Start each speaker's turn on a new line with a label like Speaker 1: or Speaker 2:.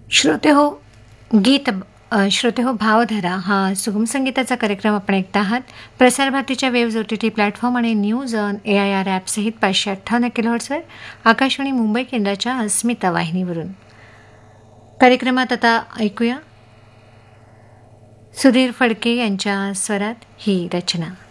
Speaker 1: श्रोते हो श्रोते हो भावधारा हा सुगम संगीताचा कार्यक्रम आपण ऐकता आहात. प्रसार भारतीच्या वेव्ज OTT प्लॅटफॉर्म आणि न्यूज ऑन AIR ॲप सहित 558 किलोहर्ट्झवर आकाशवाणी मुंबई केंद्राच्या अस्मिता वाहिनीवरून. कार्यक्रमात आता ऐकूया सुधीर फडके यांच्या स्वरात ही रचना.